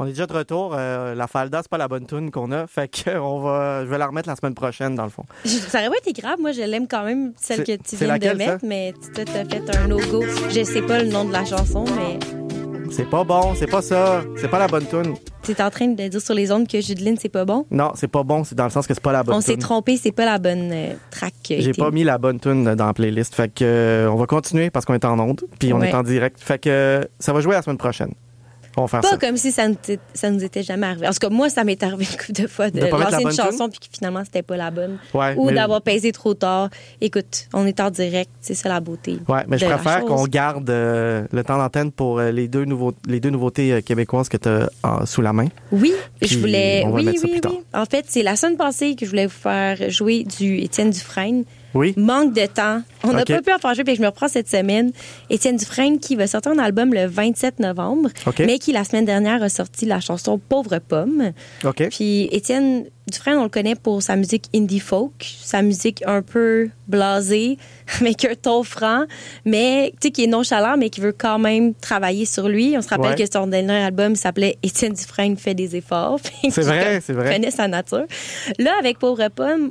On est déjà de retour. La Falda, c'est pas la bonne tune qu'on a. Fait que je vais la remettre la semaine prochaine, dans le fond. Ça aurait pas été grave. Moi, je l'aime quand même, celle que tu viens laquelle, de mettre. ça? Mais tu t'as fait un no-go. Je sais pas le nom de la chanson, mais... C'est pas bon, c'est pas ça. C'est pas la bonne tune. Tu es en train de dire sur les ondes que Judeline, c'est pas bon? Non, c'est pas bon. C'est dans le sens que c'est pas la bonne On tune. s'est trompé, c'est pas la bonne track. J'ai pas mis la bonne tune dans la playlist. Fait que on va continuer parce qu'on est en onde. Puis on est en direct. Fait que ça va jouer la semaine prochaine. On va faire pas ça. comme si ça nous était jamais arrivé. En tout cas, moi, ça m'est arrivé une couple de fois de lancer une chanson puis que finalement, c'était pas la bonne. Ouais, ou d'avoir pesé trop tard. Écoute, on est en direct. C'est ça la beauté. Ouais, mais je préfère qu'on garde le temps d'antenne pour les deux nouveautés québécoises que tu as sous la main. Oui, puis je voulais. On va mettre ça plus tard. En fait, c'est la semaine passée que je voulais vous faire jouer du Étienne Dufresne. Oui. Manque de temps. On n'a pas pu en faire jouer, puis je me reprends cette semaine. Étienne Dufresne qui va sortir un album le 27 novembre, mais qui, la semaine dernière, a sorti la chanson Pauvre Pomme. OK. Puis Étienne Dufresne, on le connaît pour sa musique indie folk, sa musique un peu blasée, avec un ton franc, mais tu sais, qui est nonchalant, mais qui veut quand même travailler sur lui. On se rappelle que son dernier album s'appelait Étienne Dufresne fait des efforts. C'est vrai. connaît sa nature. Là, avec Pauvre Pomme,